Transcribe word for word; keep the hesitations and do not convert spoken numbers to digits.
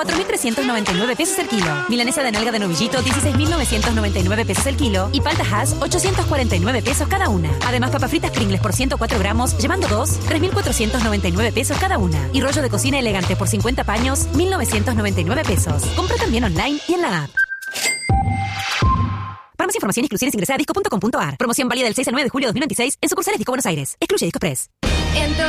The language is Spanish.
cuatro mil trescientos noventa y nueve pesos el kilo. Milanesa de nalga de novillito, dieciséis mil novecientos noventa y nueve pesos el kilo. Y palta Hass, ochocientos cuarenta y nueve pesos cada una. Además, papas fritas Pringles por ciento cuatro gramos, llevando dos, tres mil cuatrocientos noventa y nueve pesos cada una. Y rollo de cocina elegante por cincuenta paños, mil novecientos noventa y nueve pesos. Compra también online y en la app. Para más información y exclusiones ingresa a disco punto com punto ar. Promoción válida del seis al nueve de julio de dos mil veintiséis en sucursales Disco Buenos Aires. Excluye Disco Express.